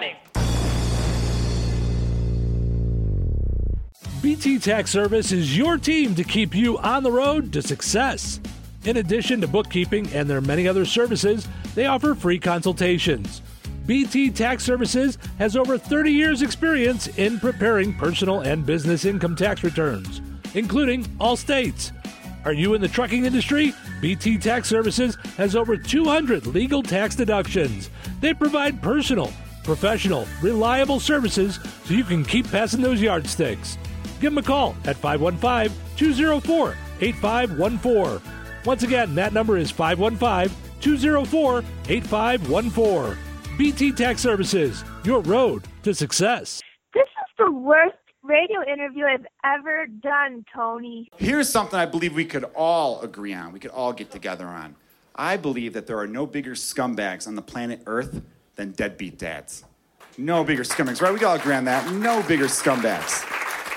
money. BT Tax Service is your team to keep you on the road to success. In addition to bookkeeping and their many other services, they offer free consultations. BT Tax Services has over 30 years' experience in preparing personal and business income tax returns, including all states. Are you in the trucking industry? BT Tax Services has over 200 legal tax deductions. They provide personal, professional, reliable services so you can keep passing those yardsticks. Give them a call at 515-204-8514. Once again, that number is 515-204-8514. BT Tax Services, your road to success. This is the worst radio interview I've ever done, Tony. Here's something I believe we could all agree on. We could all get together on. I believe that there are no bigger scumbags on the planet Earth than deadbeat dads. No bigger scumbags, right? We can all agree on that. No bigger scumbags.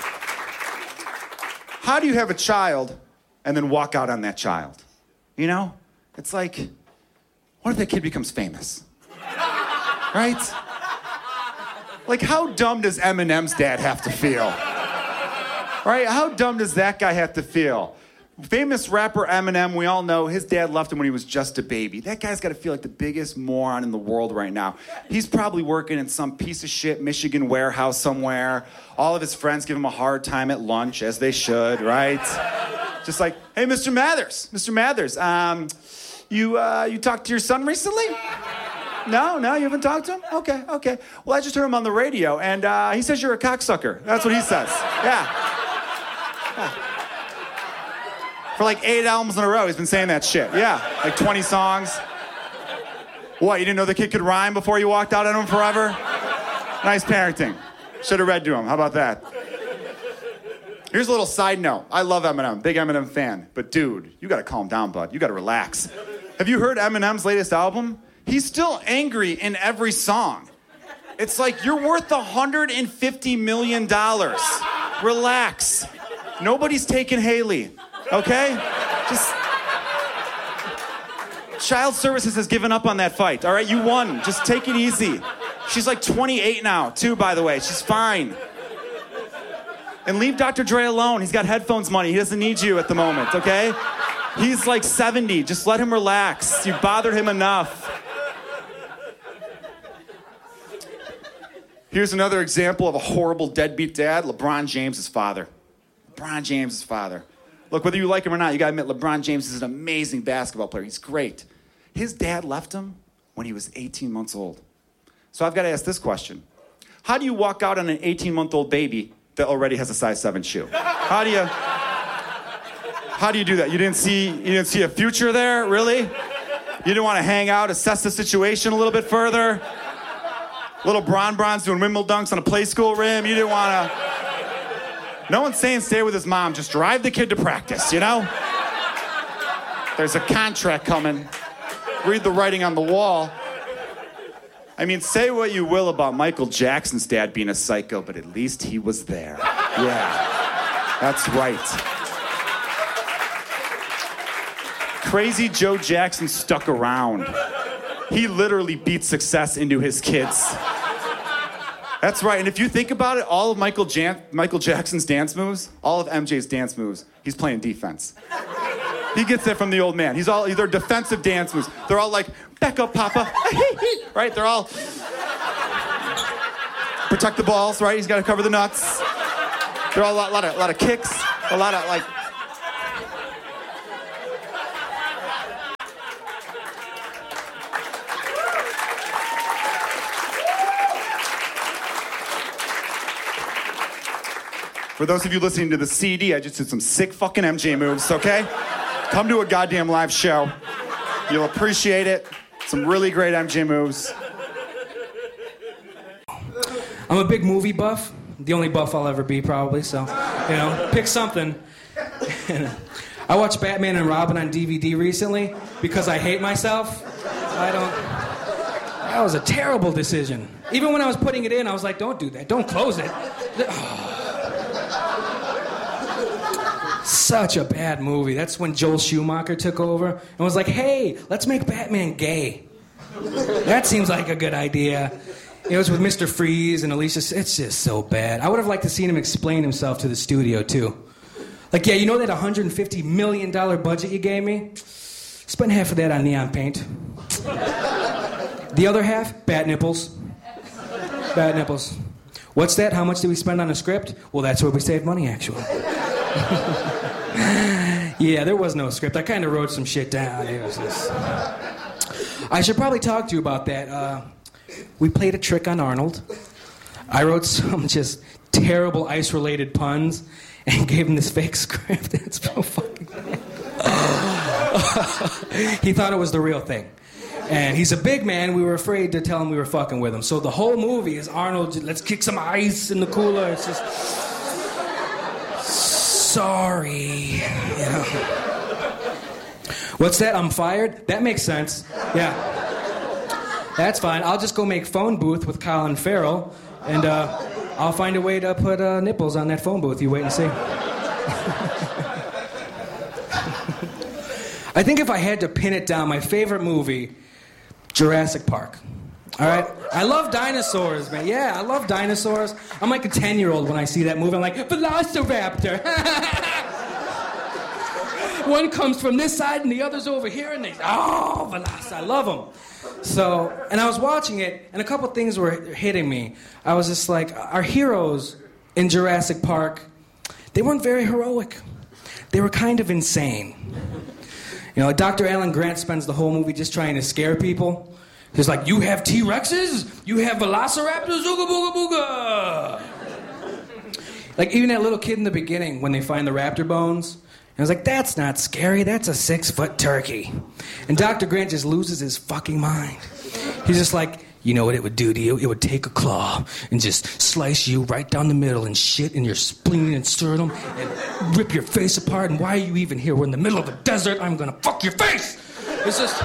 How do you have a child and then walk out on that child? You know? It's like, what if that kid becomes famous? Right? Like, how dumb does Eminem's dad have to feel? Right? How dumb does that guy have to feel? Famous rapper Eminem, we all know his dad left him when he was just a baby. That guy's got to feel like the biggest moron in the world right now. He's probably working in some piece of shit Michigan warehouse somewhere. All of his friends give him a hard time at lunch, as they should, right? Just like, hey, Mr. Mathers, you talked to your son recently? No, you haven't talked to him? Okay. Well, I just heard him on the radio, and he says you're a cocksucker. That's what he says. Yeah. For like 8 albums in a row, he's been saying that shit. Yeah, like 20 songs. What, you didn't know the kid could rhyme before you walked out on him forever? Nice parenting. Should have read to him. How about that? Here's a little side note. I love Eminem, big Eminem fan. But dude, you gotta calm down, bud. You gotta relax. Have you heard Eminem's latest album? He's still angry in every song. It's like, you're worth $150 million. Relax. Nobody's taking Haley. Okay? Just... Child Services has given up on that fight, all right? You won. Just take it easy. She's like 28 now, too, by the way. She's fine. And leave Dr. Dre alone. He's got headphones money. He doesn't need you at the moment, okay? He's like 70. Just let him relax. You bothered him enough. Here's another example of a horrible deadbeat dad, LeBron James' father. LeBron James' father. Look, whether you like him or not, you gotta admit, LeBron James is an amazing basketball player. He's great. His dad left him when he was 18 months old. So I've got to ask this question. How do you walk out on an 18-month-old baby that already has a size 7 shoe? How do you do that? You didn't see a future there, really? You didn't want to hang out, assess the situation a little bit further? Little Bron's doing windmill dunks on a play school rim. You didn't want to... No one's saying stay with his mom. Just drive the kid to practice, you know? There's a contract coming. Read the writing on the wall. I mean, say what you will about Michael Jackson's dad being a psycho, but at least he was there. Yeah, that's right. Crazy Joe Jackson stuck around. He literally beat success into his kids. That's right, and if you think about it, all of Michael Jackson's dance moves, all of MJ's dance moves, he's playing defense. He gets that from the old man. They're defensive dance moves. They're all like, back up, Papa. Right? They're all protect the balls, right? He's got to cover the nuts. They're all a lot of kicks, a lot of like. For those of you listening to the CD, I just did some sick fucking MJ moves, okay? Come to a goddamn live show. You'll appreciate it. Some really great MJ moves. I'm a big movie buff. The only buff I'll ever be, probably, so, pick something. I watched Batman and Robin on DVD recently because I hate myself. That was a terrible decision. Even when I was putting it in, I was like, don't do that. Don't close it. Such a bad movie. That's when Joel Schumacher took over and was like, hey, let's make Batman gay. That seems like a good idea. It was with Mr. Freeze and Alicia. It's just so bad. I would have liked to seen him explain himself to the studio, too. Like, yeah, you know that $150 million budget you gave me? Spent half of that on neon paint. The other half, bat nipples. Bat nipples. What's that? How much did we spend on a script? Well, that's where we saved money, actually. Yeah, there was no script. I kind of wrote some shit down. It was just... I should probably talk to you about that. We played a trick on Arnold. I wrote some just terrible ice-related puns and gave him this fake script. It's so fucking bad. He thought it was the real thing. And he's a big man. We were afraid to tell him we were fucking with him. So the whole movie is Arnold, let's kick some ice in the cooler. It's just... Sorry. You know. What's that? I'm fired? That makes sense. Yeah. That's fine. I'll just go make phone booth with Colin Farrell, and I'll find a way to put nipples on that phone booth. You wait and see. I think if I had to pin it down, my favorite movie, Jurassic Park. All right? I love dinosaurs, man. Yeah, I love dinosaurs. I'm like a 10-year-old when I see that movie. I'm like, Velociraptor. One comes from this side and the other's over here, and Velociraptor. I love them. So, and I was watching it, and a couple things were hitting me. I was just like, our heroes in Jurassic Park, they weren't very heroic. They were kind of insane. You know, like Dr. Alan Grant spends the whole movie just trying to scare people. He's like, you have T-Rexes? You have Velociraptors? Ooga booga booga! Like, even that little kid in the beginning, when they find the raptor bones, I was like, that's not scary, that's a 6-foot turkey. And Dr. Grant just loses his fucking mind. He's just like, you know what it would do to you? It would take a claw and just slice you right down the middle and shit in your spleen and sternum and rip your face apart. And why are you even here? We're in the middle of the desert. I'm gonna fuck your face. It's just...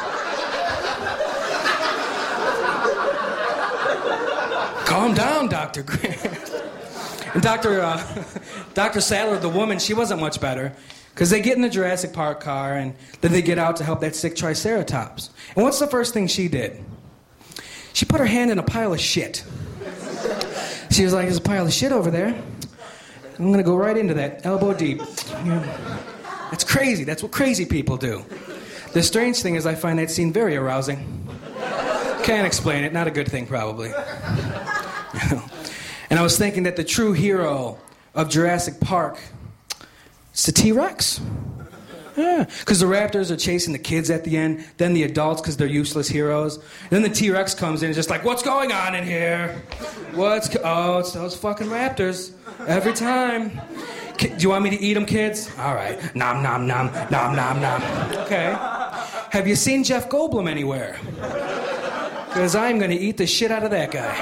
Calm down, Dr. Grant. And Dr. Sadler, the woman, she wasn't much better. Because they get in the Jurassic Park car, and then they get out to help that sick Triceratops. And what's the first thing she did? She put her hand in a pile of shit. She was like, there's a pile of shit over there. I'm going to go right into that, elbow deep. You know, that's crazy. That's what crazy people do. The strange thing is I find that scene very arousing. Can't explain it. Not a good thing, probably. And I was thinking that the true hero of Jurassic Park is the T-Rex. Yeah, because the raptors are chasing the kids at the end, then the adults because they're useless heroes. Then the T-Rex comes in and is just like, what's going on in here? It's those fucking raptors. Every time. Do you want me to eat them, kids? All right. Nom, nom, nom, nom, nom, nom. Okay. Have you seen Jeff Goldblum anywhere? Because I'm going to eat the shit out of that guy.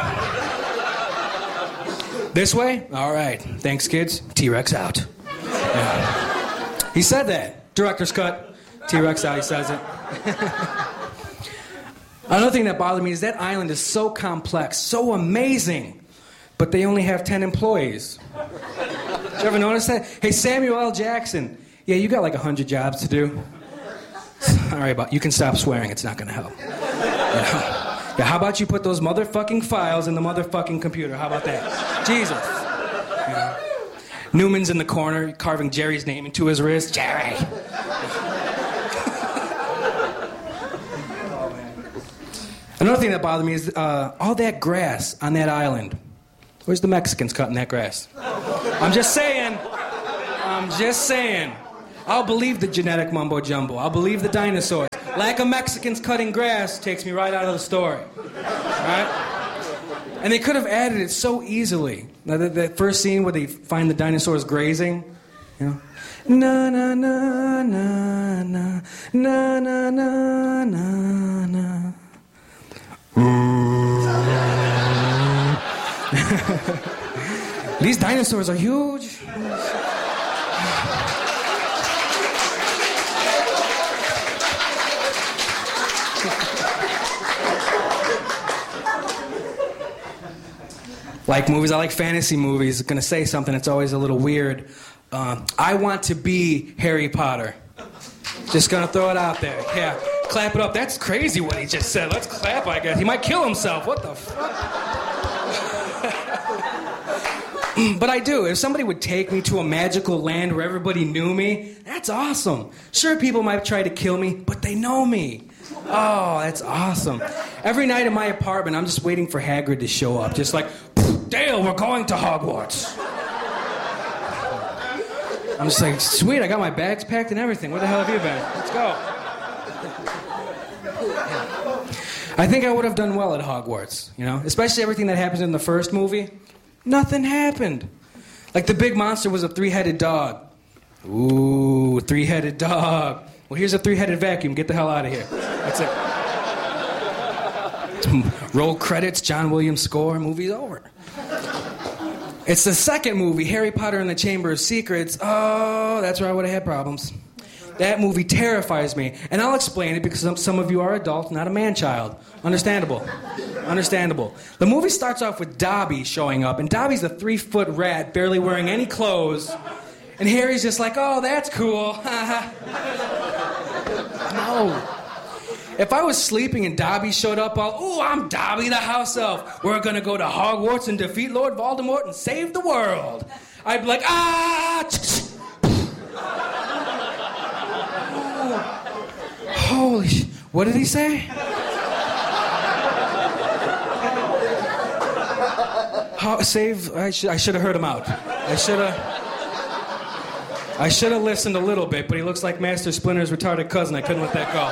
This way? All right. Thanks, kids. T-Rex out. Yeah. He said that. Director's cut. T-Rex out, he says it. Another thing that bothered me is that island is so complex, so amazing, but they only have 10 employees. Did you ever notice that? Hey, Samuel L. Jackson. Yeah, you got like 100 jobs to do. Sorry about you can stop swearing, it's not going to help. Yeah, how about you put those motherfucking files in the motherfucking computer? How about that? Jesus. Yeah. Newman's in the corner, carving Jerry's name into his wrist. Jerry! Another thing that bothered me is all that grass on that island. Where's the Mexicans cutting that grass? I'm just saying. I'll believe the genetic mumbo-jumbo. I'll believe the dinosaurs. Lack of Mexicans cutting grass takes me right out of the story. All right? And they could have added it so easily. That first scene where they find the dinosaurs grazing, you know, na na na na na na na na na na. These dinosaurs are huge. Like movies, I like fantasy movies. Gonna say something that's always a little weird. I want to be Harry Potter. Just gonna throw it out there. Yeah, Clap it up. That's crazy what he just said. Let's clap, I guess. He might kill himself. What the fuck? But I do. If somebody would take me to a magical land where everybody knew me, that's awesome. Sure, people might try to kill me, but they know me. Oh, that's awesome. Every night in my apartment, I'm just waiting for Hagrid to show up. Just like, Dale, we're going to Hogwarts. I'm just like, sweet, I got my bags packed and everything. Where the hell have you been? Let's go. I think I would have done well at Hogwarts, you know? Especially everything that happens in the first movie. Nothing happened. Like the big monster was a 3-headed dog. Ooh, 3-headed dog. Well, here's a 3-headed vacuum. Get the hell out of here. That's it. Roll credits, John Williams score, movie's over. It's the second movie, Harry Potter and the Chamber of Secrets. Oh, that's where I would have had problems. That movie terrifies me. And I'll explain it because some of you are adults, not a man-child. Understandable. Understandable. The movie starts off with Dobby showing up, and Dobby's a 3-foot rat, barely wearing any clothes. And Harry's just like, oh, that's cool. No. If I was sleeping and Dobby showed up, I'm Dobby the house elf. We're gonna go to Hogwarts and defeat Lord Voldemort and save the world. I'd be like, Holy what did he say? I should have heard him out. I should have listened a little bit, but he looks like Master Splinter's retarded cousin. I couldn't let that go.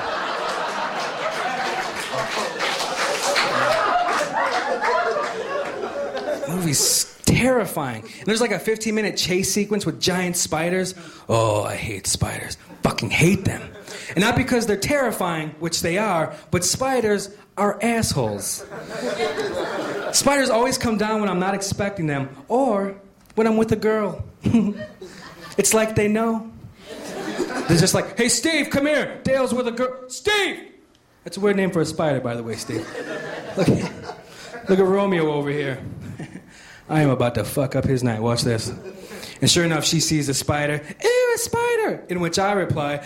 Movie's terrifying. And there's like a 15-minute chase sequence with giant spiders. Oh, I hate spiders. Fucking hate them. And not because they're terrifying, which they are, but spiders are assholes. Spiders always come down when I'm not expecting them, or when I'm with a girl. It's like they know. They're just like, hey, Steve, come here. Dale's with a girl. Steve! That's a weird name for a spider, by the way, Steve. Look at Romeo over here. I am about to fuck up his night. Watch this. And sure enough, she sees a spider. Ew, a spider! In which I reply,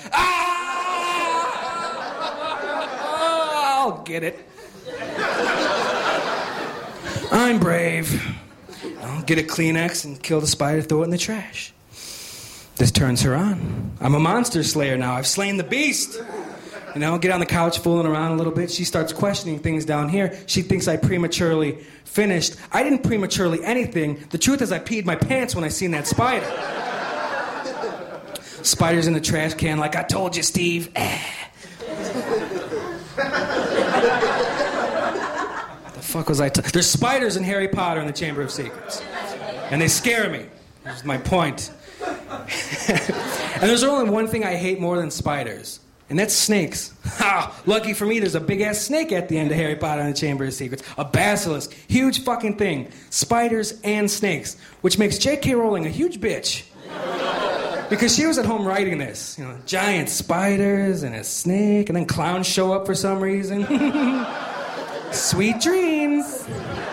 I'll get it. I'm brave. I'll get a Kleenex and kill the spider, throw it in the trash. This turns her on. I'm a monster slayer now. I've slain the beast. You know, get on the couch fooling around a little bit. She starts questioning things down here. She thinks I prematurely finished. I didn't prematurely anything. The truth is I peed my pants when I seen that spider. Spider's in the trash can like, I told you, Steve. The fuck was I There's spiders in Harry Potter and the Chamber of Secrets. And they scare me. That's my point. And there's only one thing I hate more than spiders. And that's snakes. Ha! Lucky for me, there's a big-ass snake at the end of Harry Potter and the Chamber of Secrets. A basilisk. Huge fucking thing. Spiders and snakes. Which makes J.K. Rowling a huge bitch. Because she was at home writing this. You know, giant spiders and a snake, and then clowns show up for some reason. Sweet dreams.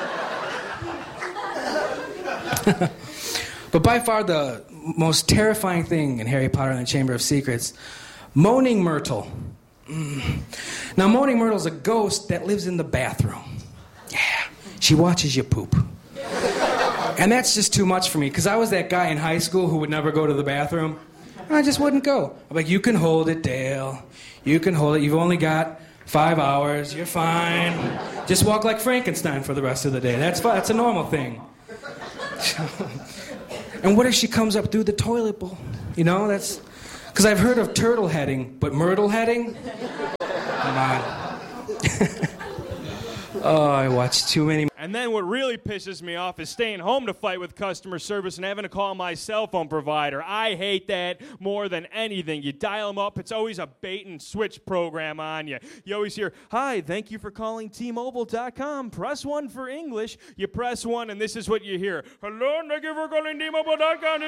But by far the most terrifying thing in Harry Potter and the Chamber of Secrets, Moaning Myrtle. Now, Moaning Myrtle's a ghost that lives in the bathroom. Yeah, she watches you poop. And that's just too much for me, because I was that guy in high school who would never go to the bathroom. I just wouldn't go. I'm like, you can hold it, Dale. You can hold it. You've only got 5 hours. You're fine. Just walk like Frankenstein for the rest of the day. That's fine. That's a normal thing. And what if she comes up through the toilet bowl? You know, that's... Because I've heard of turtle heading, but myrtle heading? Come on. Oh, I watched too many... And then what really pisses me off is staying home to fight with customer service and having to call my cell phone provider. I hate that more than anything. You dial them up, it's always a bait and switch program on you. You always hear, hi, thank you for calling T-Mobile.com. Press 1 for English. You press 1 and this is what you hear. Hello, thank you for calling T-Mobile.com.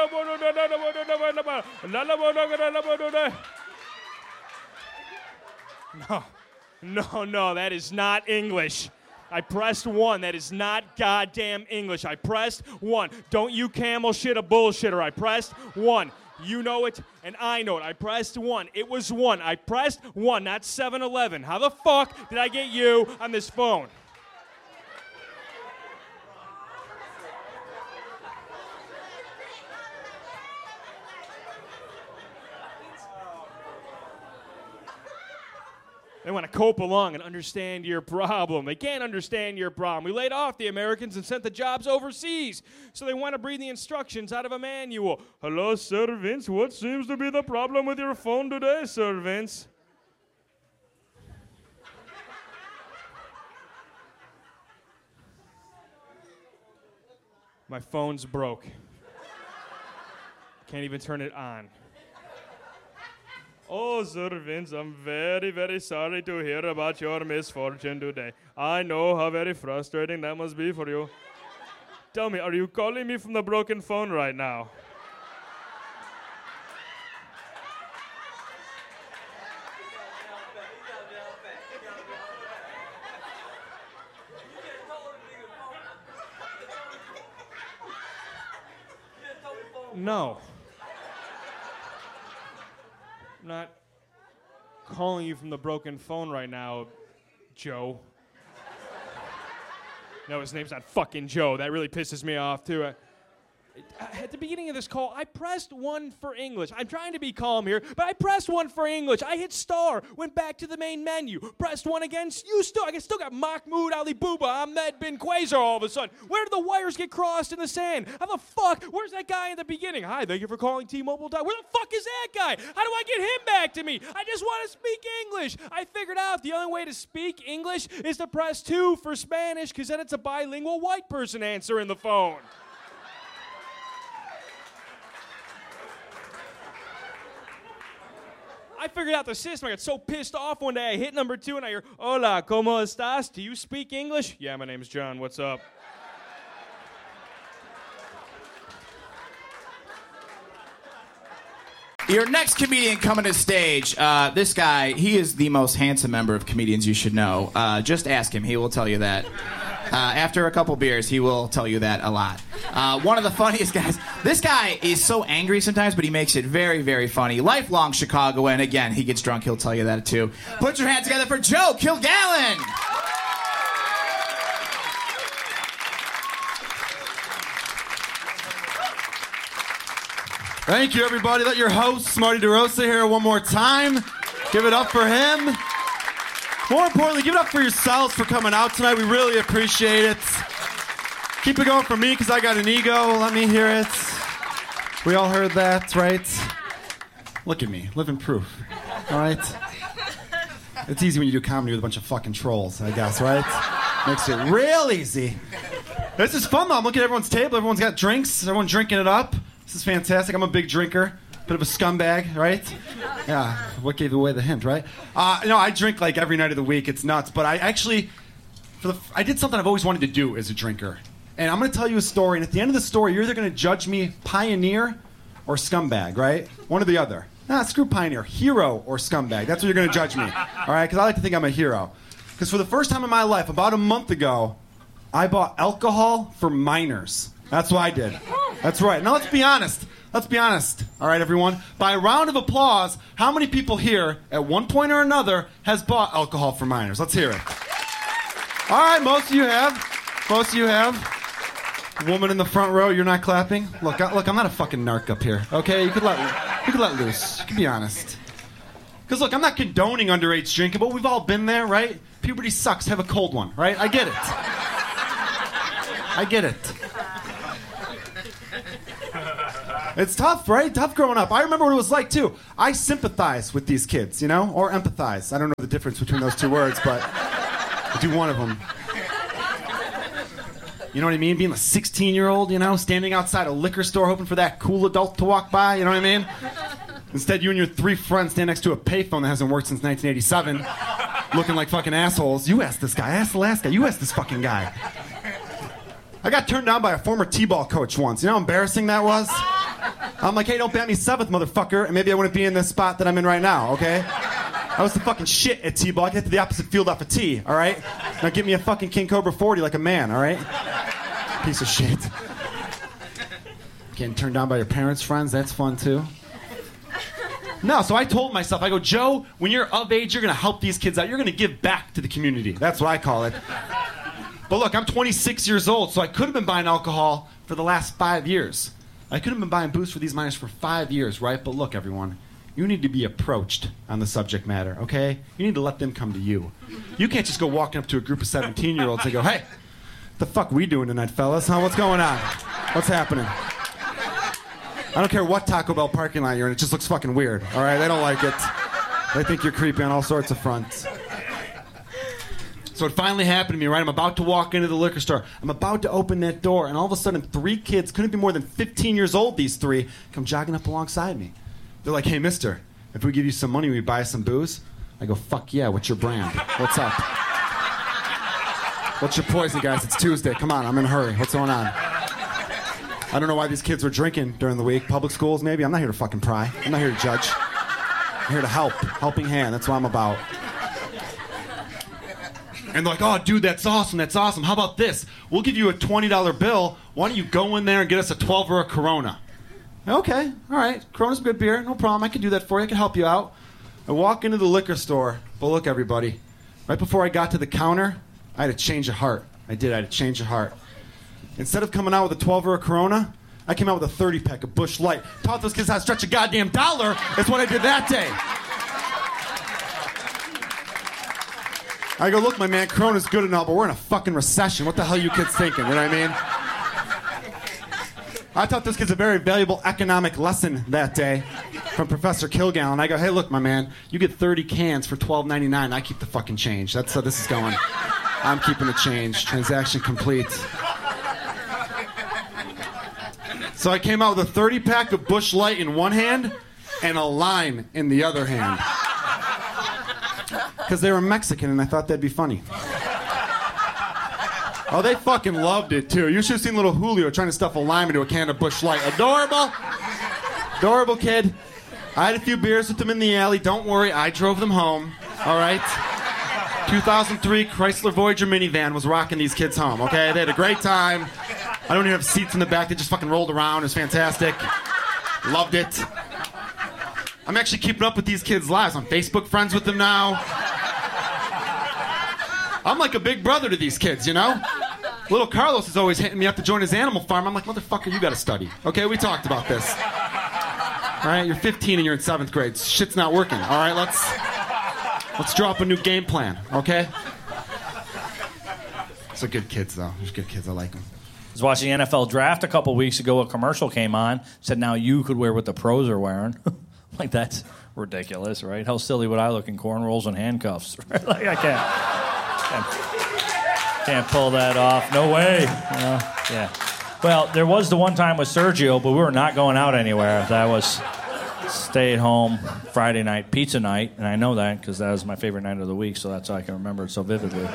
No, that is not English. I pressed 1. That is not goddamn English. I pressed 1. Don't you camel shit a bullshitter. I pressed 1. You know it, and I know it. I pressed 1. It was 1. I pressed 1, not 7-Eleven. How the fuck did I get you on this phone? They want to cope along and understand your problem. They can't understand your problem. We laid off the Americans and sent the jobs overseas. So they want to read the instructions out of a manual. Hello, Sir Vince. What seems to be the problem with your phone today, Sir Vince? My phone's broke. Can't even turn it on. Oh, Sir Vince, I'm very, very sorry to hear about your misfortune today. I know how very frustrating that must be for you. Tell me, are you calling me from the broken phone right now? No. I'm not calling you from the broken phone right now, Joe. No, his name's not fucking Joe. That really pisses me off, too. At the beginning of this call, I pressed 1 for English. I'm trying to be calm here, but I pressed 1 for English. I hit star, went back to the main menu, pressed 1 again. I still got Mahmoud Ali Booba, Ahmed bin Quasar all of a sudden. Where did the wires get crossed in the sand? How the fuck? Where's that guy in the beginning? Hi, thank you for calling T-Mobile. Where the fuck is that guy? How do I get him back to me? I just want to speak English. I figured out the only way to speak English is to press 2 for Spanish, because then it's a bilingual white person answering the phone. I figured out the system. I got so pissed off one day. I hit number 2 and I hear, Hola, ¿cómo estás? Do you speak English? Yeah, my name's John. What's up? Your next comedian coming to stage, this guy, he is the most handsome member of comedians you should know. Just ask him. He will tell you that. After a couple beers, he will tell you that a lot. One of the funniest guys. This guy is so angry sometimes, but he makes it very, very funny. Lifelong Chicagoan. Again, he gets drunk. He'll tell you that, too. Put your hands together for Joe Kilgallen. Thank you, everybody. Let your host, Marty DeRosa, here one more time. Give it up for him. More importantly, give it up for yourselves for coming out tonight. We really appreciate it. Keep it going for me, because I got an ego. Let me hear it. We all heard that, right? Look at me, living proof. All right? It's easy when you do comedy with a bunch of fucking trolls, I guess, right? Makes it real easy. This is fun, though. I'm looking at everyone's table. Everyone's got drinks. Everyone drinking it up. This is fantastic. I'm a big drinker. Bit of a scumbag, right? Yeah, what gave away the hint, right? I drink like every night of the week. It's nuts. But I actually, I did something I've always wanted to do as a drinker. And I'm going to tell you a story. And at the end of the story, you're either going to judge me pioneer or scumbag, right? One or the other. Nah, screw pioneer. Hero or scumbag. That's what you're going to judge me. All right? Because I like to think I'm a hero. Because for the first time in my life, about a month ago, I bought alcohol for minors. That's what I did. That's right. Now let's be honest. Let's be honest. All right, everyone. By a round of applause, how many people here, at one point or another, has bought alcohol for minors? Let's hear it. All right, most of you have. Most of you have. Woman in the front row, you're not clapping? Look, I'm not a fucking narc up here, okay? You could let loose. You can be honest. Because, look, I'm not condoning underage drinking, but we've all been there, right? Puberty sucks. Have a cold one, right? I get it. I get it. It's tough, right? Tough growing up. I remember what it was like, too. I sympathize with these kids, you know? Or empathize. I don't know the difference between those two words, but I do one of them. You know what I mean? Being a 16-year-old, you know, standing outside a liquor store hoping for that cool adult to walk by, you know what I mean? Instead, you and your 3 friends stand next to a payphone that hasn't worked since 1987, looking like fucking assholes. You asked this guy. I asked the last guy. You asked this fucking guy. I got turned down by a former T-ball coach once. You know how embarrassing that was? I'm like, hey, don't bat me 7th, motherfucker, and maybe I wouldn't be in this spot that I'm in right now, okay? I was the fucking shit at T-ball. I get to the opposite field off a tee, all right? Now give me a fucking King Cobra 40 like a man, all right? Piece of shit. Getting turned down by your parents' friends, that's fun, too. No, so I told myself, I go, Joe, when you're of age, you're going to help these kids out. You're going to give back to the community. That's what I call it. But look, I'm 26 years old, so I could have been buying alcohol for the last 5 years. I could have been buying booze for these minors for 5 years, right? But look, everyone, you need to be approached on the subject matter, okay? You need to let them come to you. You can't just go walking up to a group of 17-year-olds and go, hey, the fuck we doing tonight, fellas? Huh? What's going on? What's happening? I don't care what Taco Bell parking lot you're in. It just looks fucking weird, all right? They don't like it. They think you're creepy on all sorts of fronts. So it finally happened to me, right? I'm about to walk into the liquor store. I'm about to open that door, and all of a sudden, 3 kids, couldn't be more than 15 years old, these 3, come jogging up alongside me. They're like, hey, mister, if we give you some money, we buy some booze? I go, fuck yeah, what's your brand? What's up? What's your poison, guys? It's Tuesday. Come on, I'm in a hurry. What's going on? I don't know why these kids were drinking during the week. Public schools, maybe. I'm not here to fucking pry. I'm not here to judge. I'm here to help. Helping hand. That's what I'm about. And they're like, oh, dude, that's awesome. That's awesome. How about this? We'll give you a $20 bill. Why don't you go in there and get us a 12 or a Corona? Okay, all right. Corona's a good beer. No problem. I can do that for you. I can help you out. I walk into the liquor store. But look, everybody. Right before I got to the counter, I had a change of heart. I did. I had a change of heart. Instead of coming out with a 12 or a Corona, I came out with a 30-pack of Busch Light. Taught those kids how to stretch a goddamn dollar. That's what I did that day. I go, look, my man, Corona's good and all, but we're in a fucking recession. What the hell are you kids thinking? You know what I mean? I taught those kids a very valuable economic lesson that day from Professor Kilgallen. I go, hey, look, my man, you get 30 cans for $12.99. I keep the fucking change. That's how this is going. I'm keeping the change. Transaction complete. So I came out with a 30-pack of Busch Light in one hand and a lime in the other hand. Because they were Mexican and I thought that'd be funny. Oh, they fucking loved it, too. You should have seen little Julio trying to stuff a lime into a can of Busch Light. Adorable. Adorable kid. I had a few beers with them in the alley. Don't worry, I drove them home. All right? 2003 Chrysler Voyager minivan was rocking these kids home, okay? They had a great time. I don't even have seats in the back. They just fucking rolled around. It was fantastic. Loved it. I'm actually keeping up with these kids' lives. I'm Facebook friends with them now. I'm like a big brother to these kids, you know? Little Carlos is always hitting me up to join his animal farm. I'm like, motherfucker, you gotta study. Okay, we talked about this. All right, you're 15 and you're in 7th grade. Shit's not working. All right, let's drop a new game plan, okay? So good kids, though. There's good kids. I like them. I was watching the NFL draft a couple weeks ago. A commercial came on, said now you could wear what the pros are wearing. Like, that's ridiculous, right? How silly would I look in cornrows and handcuffs? Right? Like, I can't pull that off. No way. Yeah. Well, there was the one time with Sergio, but we were not going out anywhere. That was stay at home Friday night, pizza night, and I know that because that was my favorite night of the week, so that's how I can remember it so vividly.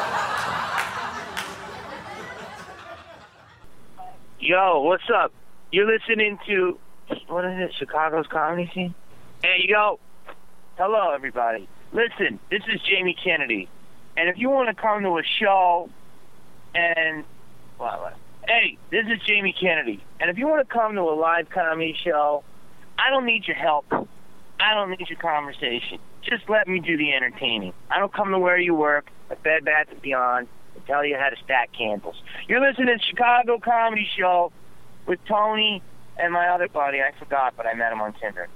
Yo, what's up? You're listening to, what is it, Chicago's comedy scene? Hey, yo. Hello, everybody. Listen, this is Jamie Kennedy. And if you want to come to a show and, hey, this is Jamie Kennedy. And if you want to come to a live comedy show, I don't need your help. I don't need your conversation. Just let me do the entertaining. I don't come to where you work, at Bed Bath & Beyond, and tell you how to stack candles. You're listening to Chicago Comedy Show with Tony and my other buddy. I forgot, but I met him on Tinder.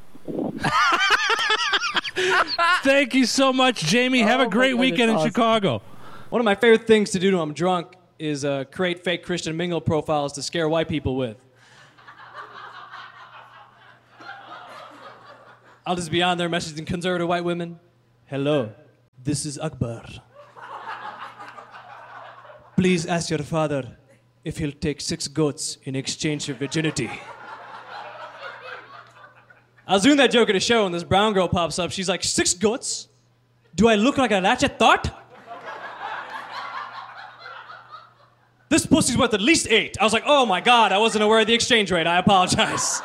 Thank you so much, Jamie. Have a great weekend in Chicago. One of my favorite things to do when I'm drunk is create fake Christian Mingle profiles to scare white people with. I'll just be on there messaging conservative white women. Hello, this is Akbar. Please ask your father if he'll take 6 goats in exchange for virginity. I was doing that joke at a show and this brown girl pops up. She's like, 6 goats? Do I look like a ratchet thought? This pussy's worth at least 8. I was like, oh my God, I wasn't aware of the exchange rate. I apologize.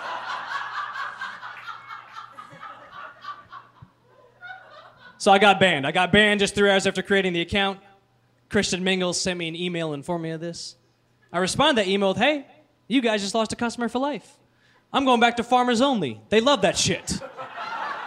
So I got banned. I got banned just 3 hours after creating the account. Christian Mingle sent me an email and informed me of this. I responded to that email with, hey, you guys just lost a customer for life. I'm going back to Farmers Only. They love that shit.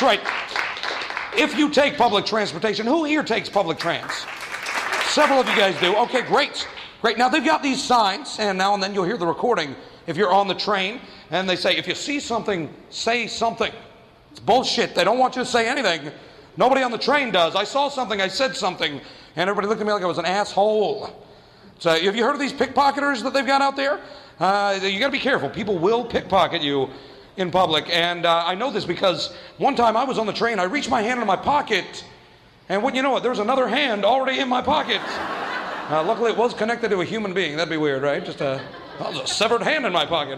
right. If you take public transportation, who here takes public trans? Several of you guys do. Okay, great. Great. Now, they've got these signs, and now and then you'll hear the recording if you're on the train, and they say, if you see something, say something. It's bullshit. They don't want you to say anything. Nobody on the train does. I saw something, I said something, and everybody looked at me like I was an asshole. So, have you heard of these pickpocketers that they've got out there? You got to be careful. People will pickpocket you in public, and I know this because one time I was on the train, I reached my hand in my pocket, and wouldn't you know it, there was another hand already in my pocket. Luckily, it was connected to a human being. That'd be weird, right? Just a severed hand in my pocket.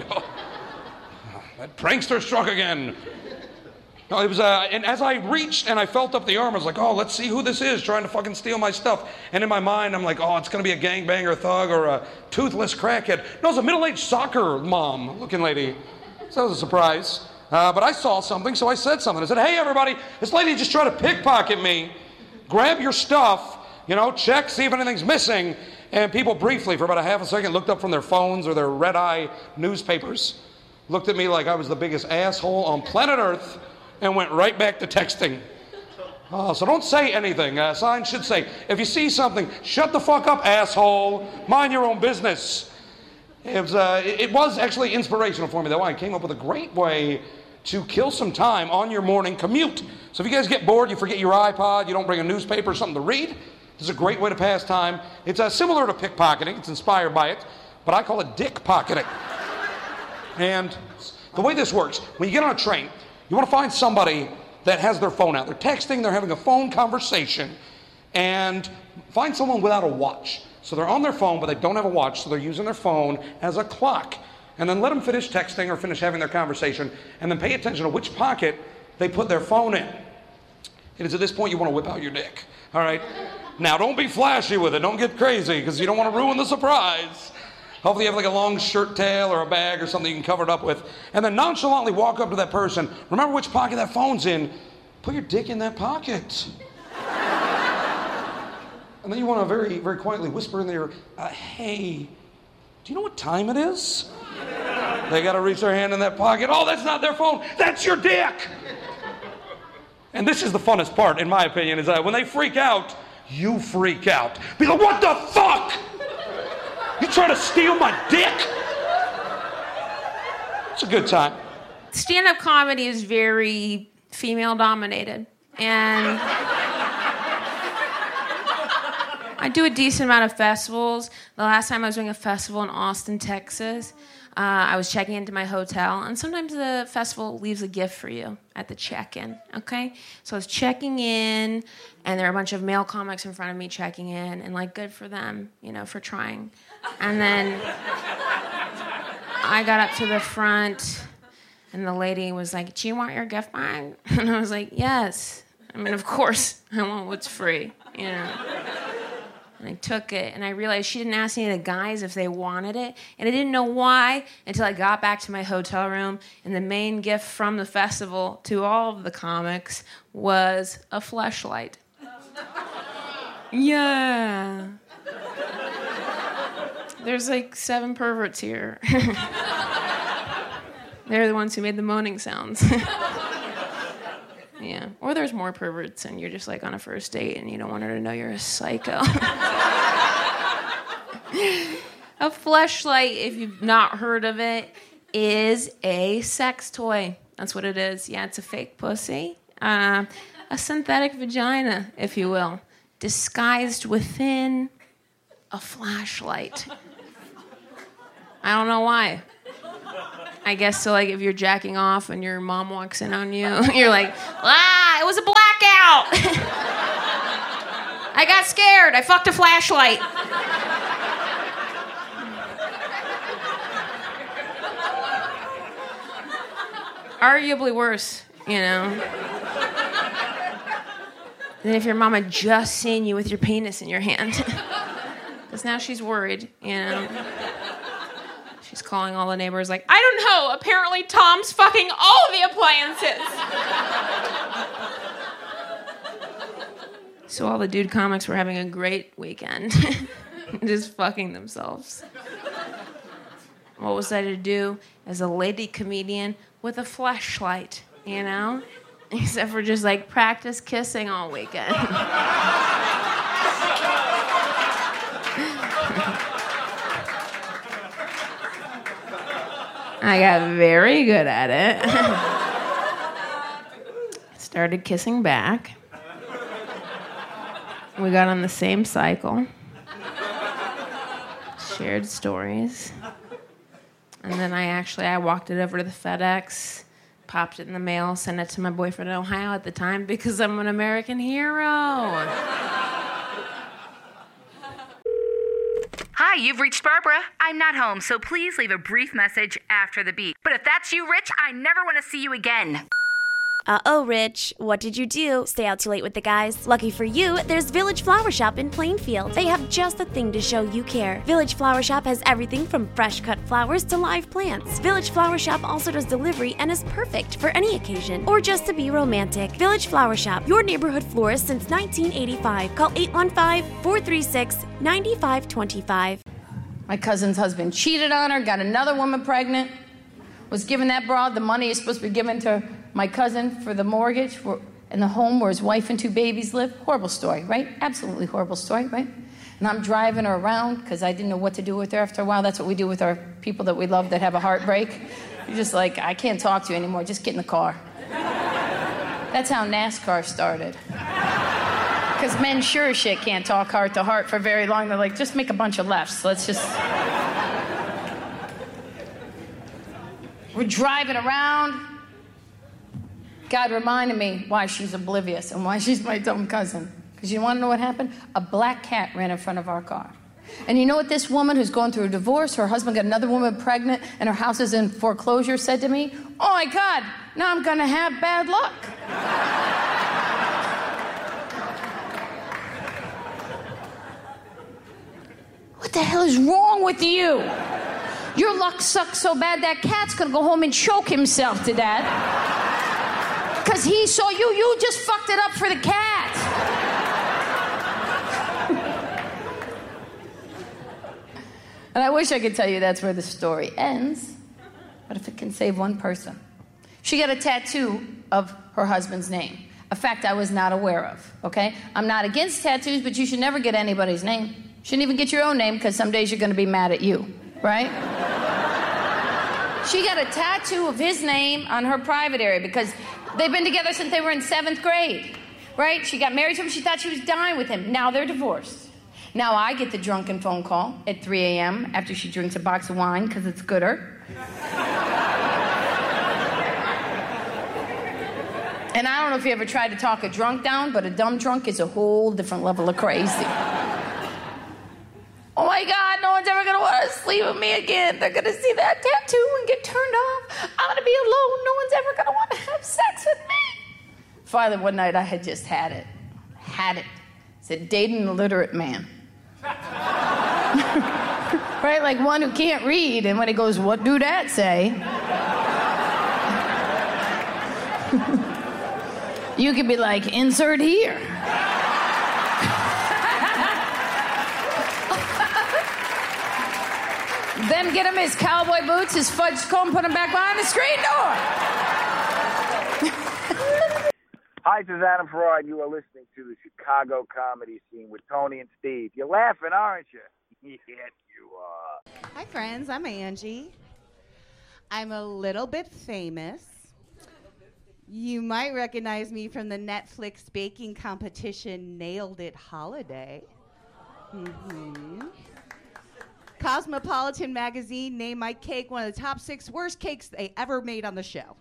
That prankster struck again. No, it was, and as I reached and I felt up the arm, I was like, oh, let's see who this is trying to fucking steal my stuff. And in my mind, I'm like, oh, it's going to be a gangbanger thug or a toothless crackhead. No, it's a middle-aged soccer mom-looking lady. So that was a surprise. But I saw something, so I said something. I said, hey, everybody, this lady just tried to pickpocket me. Grab your stuff, check, see if anything's missing. And people briefly, for about a half a second, looked up from their phones or their red-eye newspapers, looked at me like I was the biggest asshole on planet Earth, and went right back to texting. So don't say anything. Sign should say, if you see something, shut the fuck up, asshole. Mind your own business. It was actually inspirational for me, though. I came up with a great way to kill some time on your morning commute. So if you guys get bored, you forget your iPod, you don't bring a newspaper or something to read, this is a great way to pass time. It's similar to pickpocketing. It's inspired by it, but I call it dick pocketing. And the way this works, when you get on a train, you want to find somebody that has their phone out. They're texting, they're having a phone conversation, and find someone without a watch. So they're on their phone, but they don't have a watch, so they're using their phone as a clock. And then let them finish texting or finish having their conversation, and then pay attention to which pocket they put their phone in. It is at this point you want to whip out your dick, all right? Now, don't be flashy with it. Don't get crazy, because you don't want to ruin the surprise. Hopefully you have like a long shirt tail or a bag or something you can cover it up with. And then nonchalantly walk up to that person. Remember which pocket that phone's in. Put your dick in that pocket. And then you want to very, very quietly whisper in their ear, hey, do you know what time it is? They got to reach their hand in that pocket. Oh, that's not their phone. That's your dick. And this is the funnest part, in my opinion, is that when they freak out, you freak out. Be like, what the fuck? You trying to steal my dick? It's a good time. Stand-up comedy is very female-dominated, and I do a decent amount of festivals. The last time I was doing a festival in Austin, Texas, I was checking into my hotel, and sometimes the festival leaves a gift for you at the check-in, okay? So I was checking in, and there were a bunch of male comics in front of me checking in, and good for them, for trying. And then I got up to the front, and the lady was like, do you want your gift bag? And I was like, yes. I mean, of course, I want what's free, And I took it, and I realized she didn't ask any of the guys if they wanted it, and I didn't know why until I got back to my hotel room, and the main gift from the festival to all of the comics was a fleshlight. Yeah. There's 7 perverts here. They're the ones who made the moaning sounds. Yeah. Or there's more perverts and you're just on a first date and you don't want her to know you're a psycho. A fleshlight, if you've not heard of it, is a sex toy. That's what it is. Yeah, it's a fake pussy. A synthetic vagina, if you will, disguised within a flashlight. I don't know why. I guess so, if you're jacking off and your mom walks in on you, you're like, it was a blackout. I got scared. I fucked a flashlight. Arguably worse, than if your mama just seen you with your penis in your hand. Because now she's worried, She's calling all the neighbors I don't know, apparently Tom's fucking all the appliances. So all the dude comics were having a great weekend. Just fucking themselves. What was I to do as a lady comedian with a flashlight, Except for just like practice kissing all weekend. I got very good at it. Started kissing back. We got on the same cycle. Shared stories. And then I walked it over to the FedEx, popped it in the mail, sent it to my boyfriend in Ohio at the time because I'm an American hero. Hi, you've reached Barbara. I'm not home, so please leave a brief message after the beep. But if that's you, Rich, I never want to see you again. Uh-oh, Rich. What did you do? Stay out too late with the guys? Lucky for you, there's Village Flower Shop in Plainfield. They have just the thing to show you care. Village Flower Shop has everything from fresh-cut flowers to live plants. Village Flower Shop also does delivery and is perfect for any occasion or just to be romantic. Village Flower Shop, your neighborhood florist since 1985. Call 815-436-9525. My cousin's husband cheated on her, got another woman pregnant, was giving that broad the money he's supposed to be given to my cousin for the mortgage and the home where his wife and 2 babies live. Horrible story, right? Absolutely horrible story, right? And I'm driving her around because I didn't know what to do with her after a while. That's what we do with our people that we love that have a heartbreak. You're just like, I can't talk to you anymore. Just get in the car. That's how NASCAR started. Because men sure as shit can't talk heart to heart for very long. They're like, just make a bunch of lefts. Let's just... We're driving around. God reminded me why she's oblivious and why she's my dumb cousin. Because you want to know what happened? A black cat ran in front of our car. And you know what this woman who's going through a divorce, her husband got another woman pregnant, and her house is in foreclosure, said to me, oh my God, now I'm going to have bad luck. What the hell is wrong with you? Your luck sucks so bad that cat's gonna go home and choke himself to death. Because he saw you. You just fucked it up for the cat. And I wish I could tell you that's where the story ends. But if it can save one person. She got a tattoo of her husband's name. A fact I was not aware of, okay? I'm not against tattoos, but you should never get anybody's name. Shouldn't even get your own name, because some days you're gonna be mad at you, right? She got a tattoo of his name on her private area because they've been together since they were in 7th grade, right? She got married to him. She thought she was dying with him. Now they're divorced. Now I get the drunken phone call at 3 a.m. after she drinks a box of wine because it's gooder. And I don't know if you ever tried to talk a drunk down, but a dumb drunk is a whole different level of crazy. Oh my God, no one's ever gonna want to sleep with me again. They're gonna see that tattoo and get turned off. I'm gonna be alone. No one's ever gonna want to have sex with me. Finally, one night I had just had it. Said, dating an illiterate man. Right, like one who can't read, and when he goes, what do that say? You could be like, insert here. Then get him his cowboy boots, his fudge comb, put him back behind the screen door. Hi, this is Adam Ferrari, and you are listening to the Chicago Comedy Scene with Tony and Steve. You're laughing, aren't you? Yes, you are. Hi, friends. I'm Angie. I'm a little bit famous. You might recognize me from the Netflix baking competition Nailed It Holiday. Cosmopolitan magazine named my cake one of the top 6 worst cakes they ever made on the show.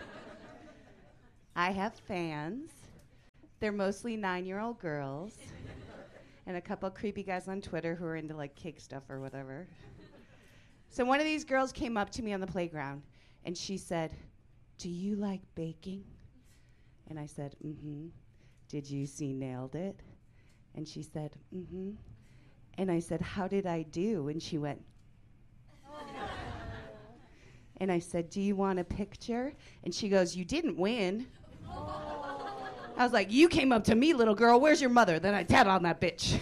I have fans. They're mostly 9-year-old girls and a couple of creepy guys on Twitter who are into like cake stuff or whatever. So one of these girls came up to me on the playground and she said, do you like baking? And I said, mm-hmm. Did you see Nailed It? And she said, mm-hmm. And I said, how did I do? And she went, and I said, do you want a picture? And she goes, you didn't win. I was like, you came up to me, little girl. Where's your mother? Then I tatted on that bitch.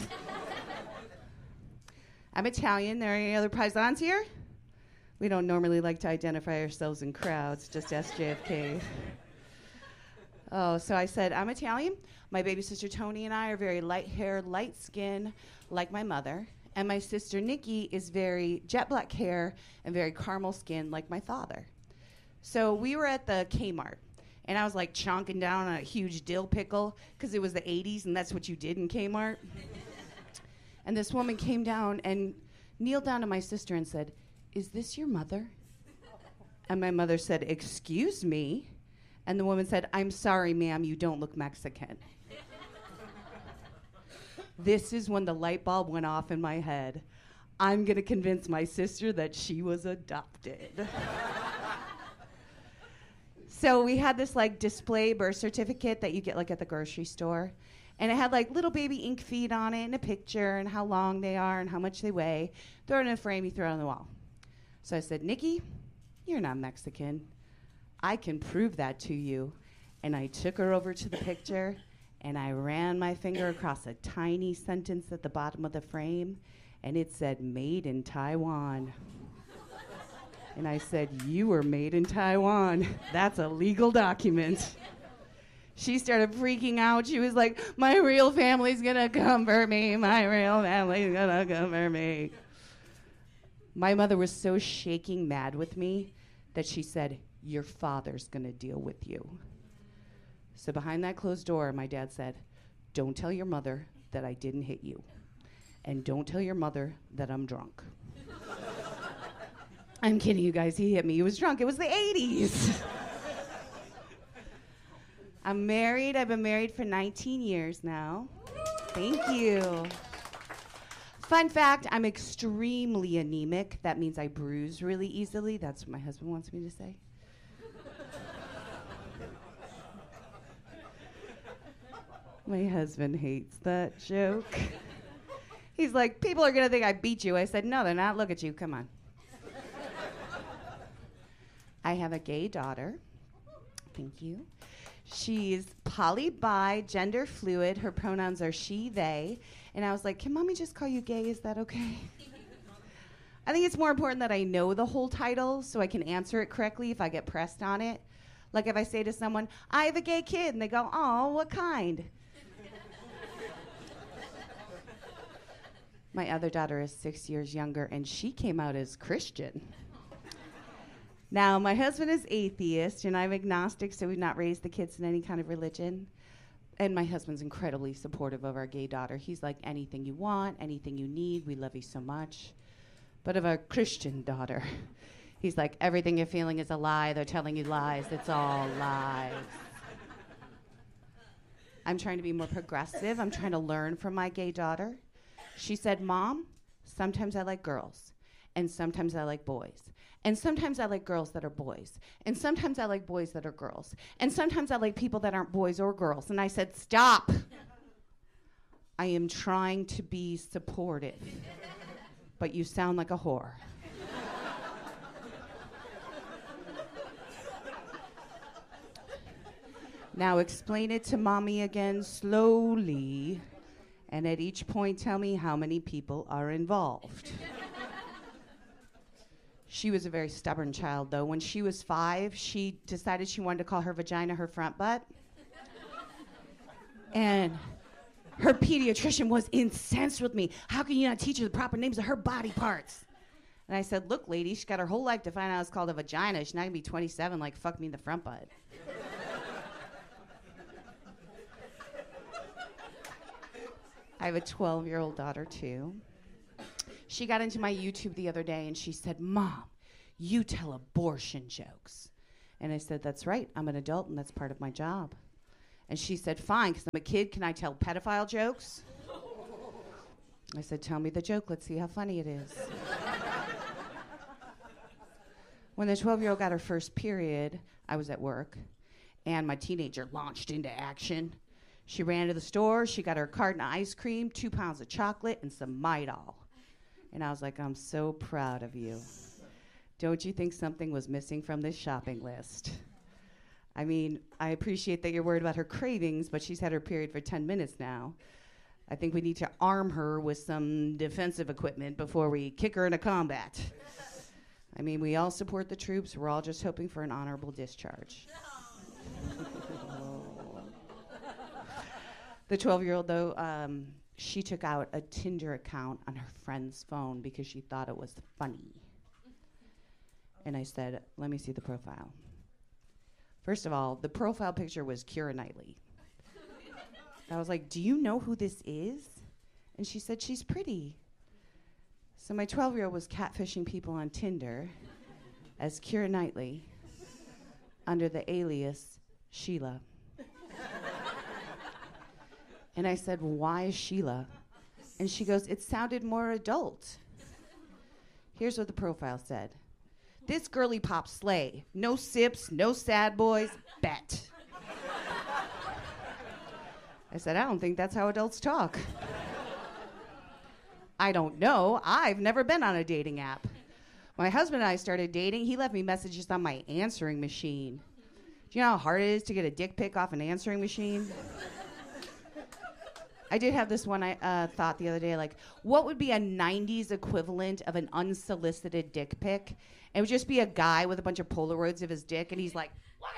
I'm Italian. There are any other paisans here? We don't normally like to identify ourselves in crowds, just SJFK. Oh, so I said, I'm Italian. My baby sister Tony and I are very light hair, light skin, like my mother. And my sister Nikki is very jet black hair and very caramel skin, like my father. So we were at the Kmart, and I was like chonking down on a huge dill pickle because it was the 80s, and that's what you did in Kmart. And this woman came down and kneeled down to my sister and said, "Is this your mother?" And my mother said, "Excuse me?" And the woman said, "I'm sorry, ma'am, you don't look Mexican." This is when the light bulb went off in my head. I'm going to convince my sister that she was adopted. So we had this like display birth certificate that you get like at the grocery store. And it had like little baby ink feet on it and a picture and how long they are and how much they weigh. Throw it in a frame, you throw it on the wall. So I said, "Nikki, you're not Mexican. I can prove that to you." And I took her over to the picture and I ran my finger across a tiny sentence at the bottom of the frame, and it said, "Made in Taiwan." And I said, "You were made in Taiwan. That's a legal document." She started freaking out. She was like, "My real family's gonna come for me. My real family's gonna come for me." My mother was so shaking mad with me that she said, "Your father's gonna deal with you." So behind that closed door, my dad said, "Don't tell your mother that I didn't hit you. And don't tell your mother that I'm drunk." I'm kidding you guys, he hit me. He was drunk. It was the 80s. I'm married. I've been married for 19 years now. Thank you. Fun fact, I'm extremely anemic. That means I bruise really easily. That's what my husband wants me to say. My husband hates that joke. He's like, "People are going to think I beat you." I said, "No, they're not. Look at you. Come on." I have a gay daughter. Thank you. She's poly-bi, gender fluid. Her pronouns are she, they. And I was like, "Can mommy just call you gay? Is that okay?" I think it's more important that I know the whole title so I can answer it correctly if I get pressed on it. Like if I say to someone, "I have a gay kid," and they go, "Oh, what kind?" My other daughter is 6 years younger, and she came out as Christian. Now, my husband is atheist, and I'm agnostic, so we've not raised the kids in any kind of religion. And my husband's incredibly supportive of our gay daughter. He's like, "Anything you want, anything you need, we love you so much." But of our Christian daughter, he's like, "Everything you're feeling is a lie. They're telling you lies. It's all lies." I'm trying to be more progressive. I'm trying to learn from my gay daughter. She said, "Mom, sometimes I like girls, and sometimes I like boys. And sometimes I like girls that are boys. And sometimes I like boys that are girls. And sometimes I like people that aren't boys or girls." And I said, "Stop. I am trying to be supportive, but you sound like a whore." Now explain it to mommy again slowly, and at each point tell me how many people are involved. She was a very stubborn child, though. When she was 5, she decided she wanted to call her vagina her front butt. And her pediatrician was incensed with me. "How can you not teach her the proper names of her body parts?" And I said, "Look, lady, she's got her whole life to find out it's called a vagina. She's not going to be 27 like fuck me in the front butt." I have a 12-year-old daughter, too. She got into my YouTube the other day, and she said, "Mom, you tell abortion jokes." And I said, "That's right. I'm an adult, and that's part of my job." And she said, "Fine, because I'm a kid. Can I tell pedophile jokes?" I said, "Tell me the joke. Let's see how funny it is." When the 12-year-old got her first period, I was at work, and my teenager launched into action. She ran to the store. She got her carton of ice cream, 2 pounds of chocolate, and some Midol. And I was like, "I'm so proud of you. Don't you think something was missing from this shopping list?" I mean, I appreciate that you're worried about her cravings, but she's had her period for 10 minutes now. I think we need to arm her with some defensive equipment before we kick her into combat. I mean, we all support the troops. We're all just hoping for an honorable discharge. The 12-year-old, though, she took out a Tinder account on her friend's phone because she thought it was funny. And I said, let me see the profile. First of all, the profile picture was Keira Knightley. I was like, do you know who this is? And she said, she's pretty. So my 12-year-old was catfishing people on Tinder as Keira Knightley under the alias Sheila. And I said, why Sheila? And she goes, it sounded more adult. Here's what the profile said. This girly pop slay. No sips, no sad boys, bet. I said, I don't think that's how adults talk. I don't know. I've never been on a dating app. My husband and I started dating. He left me messages on my answering machine. Do you know how hard it is to get a dick pic off an answering machine? I did have this one thought the other day, like, what would be a 90s equivalent of an unsolicited dick pic? It would just be a guy with a bunch of Polaroids of his dick, and he's like, look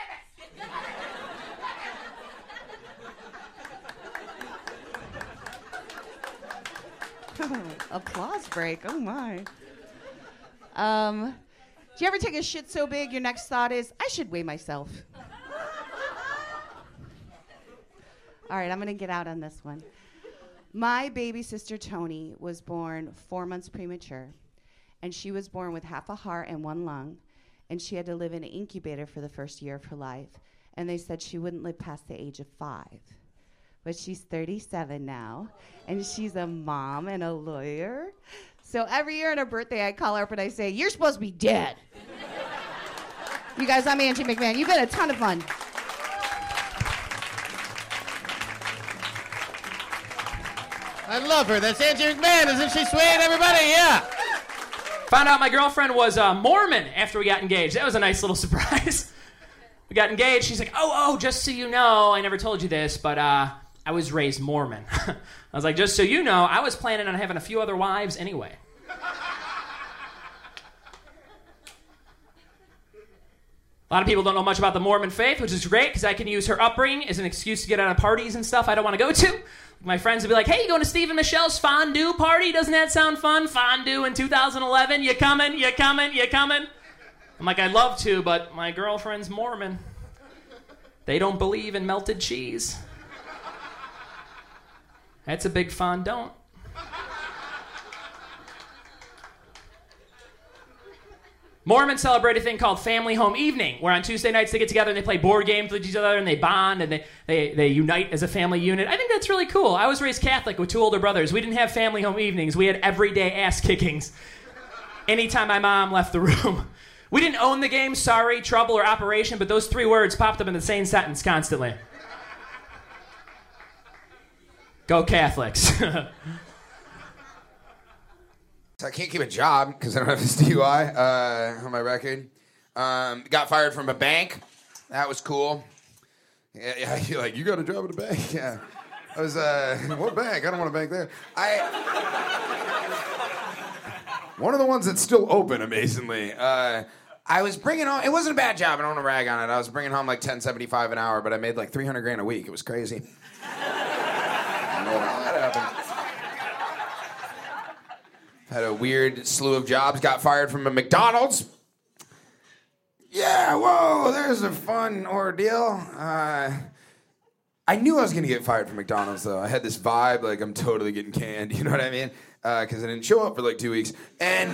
at this! Applause break, oh my. Do you ever take a shit so big your next thought is, I should weigh myself? All right, I'm gonna get out on this one. My baby sister Tony was born 4 months premature, and she was born with half a heart and one lung, and she had to live in an incubator for the first year of her life, and they said she wouldn't live past the age of 5. But she's 37 now, and she's a mom and a lawyer. So every year on her birthday, I call her up and I say, you're supposed to be dead. You guys, I'm Angie McMahon. You've been a ton of fun. I love her. That's Angie McMahon. Isn't she sweet, everybody? Yeah. Found out my girlfriend was Mormon after we got engaged. That was a nice little surprise. We got engaged. She's like, oh, just so you know, I never told you this, but I was raised Mormon. I was like, just so you know, I was planning on having a few other wives anyway. A lot of people don't know much about the Mormon faith, which is great because I can use her upbringing as an excuse to get out of parties and stuff I don't want to go to. My friends would be like, hey, you going to Steve and Michelle's fondue party? Doesn't that sound fun? Fondue in 2011? You coming? You coming? You coming? I'm like, I'd love to, but my girlfriend's Mormon. They don't believe in melted cheese. That's a big fondant. Mormons celebrate a thing called Family Home Evening, where on Tuesday nights they get together and they play board games with each other and they bond and they unite as a family unit. I think that's really cool. I was raised Catholic with 2 older brothers. We didn't have family home evenings. We had everyday ass kickings anytime my mom left the room. We didn't own the game, sorry, trouble, or operation, but those 3 words popped up in the same sentence constantly. Go Catholics. I can't keep a job because I don't have this DUI on my record. Got fired from a bank. That was cool. Yeah, you're like, you got a job at a bank? Yeah. I was, what bank? I don't want a bank there. One of the ones that's still open, amazingly. I was bringing home, it wasn't a bad job, I don't want to rag on it. I was bringing home like $10.75 an hour, but I made like $300,000 a week. It was crazy. I don't know how that happened. Had a weird slew of jobs. Got fired from a McDonald's. Yeah, whoa, there's a fun ordeal. I knew I was going to get fired from McDonald's, though. I had this vibe, like I'm totally getting canned, you know what I mean? Because I didn't show up for like 2 weeks. And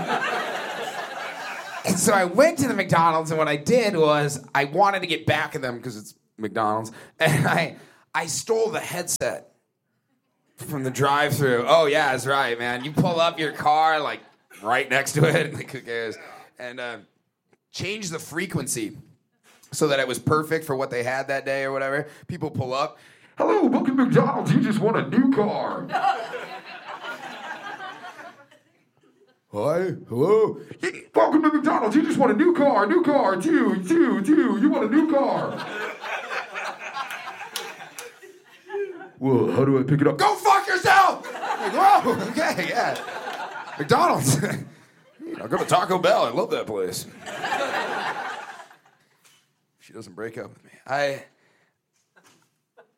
so I went to the McDonald's, and what I did was I wanted to get back at them because it's McDonald's. And I stole the headset from the drive-thru. Oh, yeah, that's right, man. You pull up your car, like, right next to it. Like, who cares? And change the frequency so that it was perfect for what they had that day or whatever. People pull up. Hello, welcome to McDonald's. You just want a new car. Hi, hello. Welcome to McDonald's. You just want a new car. New car. Two. You want a new car. Well, how do I pick it up? Go fuck yourself! Like, whoa, okay, yeah. McDonald's. I'll go to Taco Bell. I love that place. She doesn't break up with me.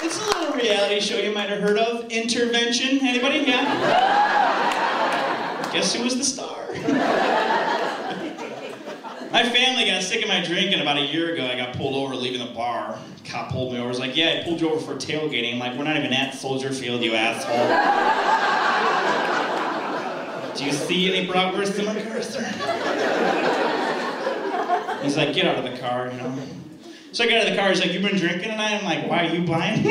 It's a little reality show you might have heard of. Intervention. Anybody? Yeah? Guess who was the star? My family got sick of my drinking about a year ago. I got pulled over leaving the bar. Cop pulled me over. He was like, yeah, I pulled you over for tailgating. I'm like, we're not even at Soldier Field, you asshole. Do you see any bratwurst in my car, sir? He's like, get out of the car, you know. So I get out of the car, he's like, you been drinking tonight? I'm like, why are you blind?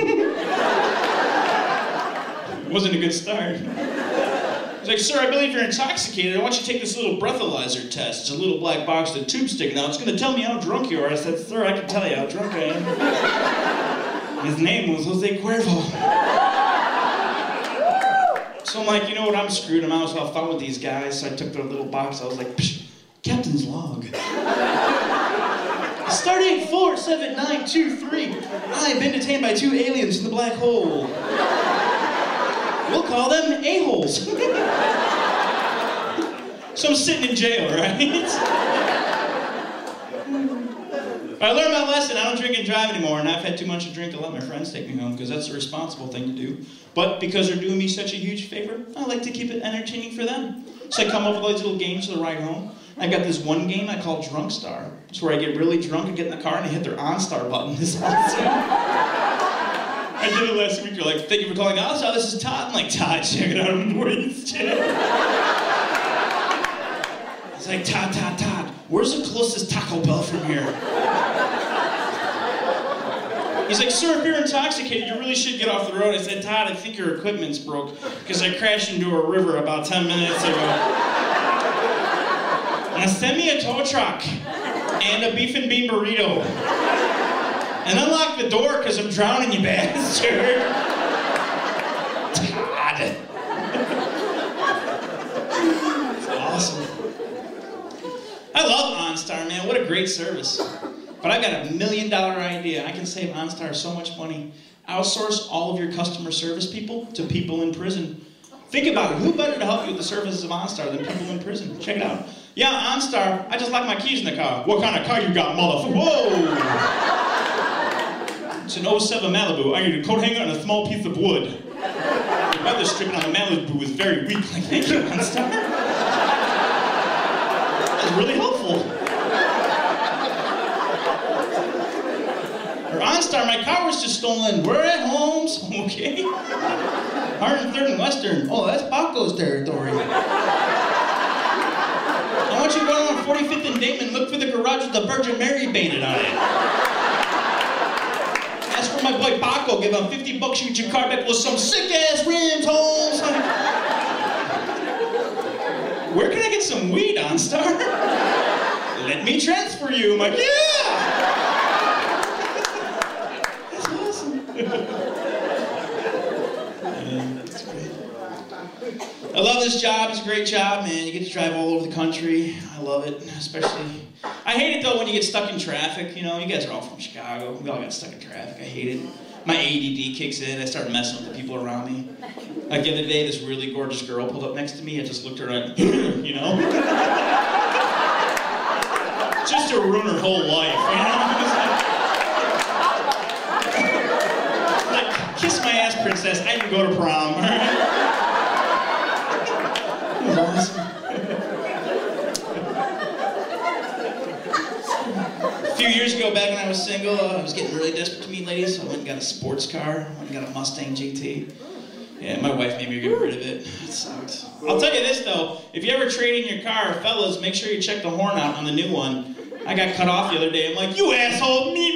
It wasn't a good start. He's like, sir, I believe you're intoxicated. I want you to take this little breathalyzer test. It's a little black box with a tube sticking out. It's going to tell me how drunk you are. I said, sir, I can tell you how drunk I am. His name was Jose Cuervo. So I'm like, you know what, I'm screwed. I might as well have fun with these guys. So I took their little box. I was like, psh, Captain's log. Stardate 47923. I have been detained by 2 aliens in the black hole. We'll call them a-holes. So I'm sitting in jail, right? I learned my lesson. I don't drink and drive anymore, and I've had too much to drink to let my friends take me home, because that's a responsible thing to do. But because they're doing me such a huge favor, I like to keep it entertaining for them. So I come up with all these little games for the ride home. I got this one game I call Drunk Star. It's where I get really drunk and get in the car and I hit their OnStar button. This awesome. I did it last week. You're like, thank you for calling OnStar. This is Todd. I'm like, Todd, check it out. I'm Morgan's chair. It's like, Todd, where's the closest Taco Bell from here? He's like, sir, if you're intoxicated, you really should get off the road. I said, Todd, I think your equipment's broke because I crashed into a river about 10 minutes ago. Now send me a tow truck and a beef and bean burrito. And unlock the door because I'm drowning, you bastard. Todd. It's awesome. I love OnStar, man. What a great service. But I've got $1 million idea. I can save OnStar so much money. Outsource all of your customer service people to people in prison. Think about it. Who better to help you with the services of OnStar than people in prison? Check it out. Yeah, OnStar, I just locked my keys in the car. What kind of car you got, motherfucker? Whoa! It's an 07 Malibu. I need a coat hanger and a small piece of wood. The weather stripping on the Malibu was very weak. Like, thank you, OnStar. That was really helpful. Or OnStar, my car was just stolen. We're at Holmes, okay? 103rd and Western. Oh, that's Paco's territory. I want you to go on 45th and Damon, look for the garage with the Virgin Mary painted on it. Ask for my boy Paco, give him $50, you get your car back with some sick-ass rims, Holmes. Where can I get some weed, OnStar? Let me transfer you. I'm like, yeah! That's awesome. That's great. I love this job. It's a great job, man. You get to drive all over the country. I love it, especially. I hate it, though, when you get stuck in traffic. You know, you guys are all from Chicago. We all got stuck in traffic. I hate it. My ADD kicks in. I start messing with the people around me. Like the other day, this really gorgeous girl pulled up next to me. I just looked at her and, you know? Just to ruin her whole life, you know? Like, kiss my ass, princess. I didn't go to prom, all right? That was awesome. A few years ago, back when I was single, I was getting really desperate to meet ladies, so I went and got a sports car. I went and got a Mustang GT. Yeah, my wife made me get rid of it. It sucked. I'll tell you this, though. If you ever trade in your car, fellas, make sure you check the horn out on the new one. I got cut off the other day. I'm like, you asshole, me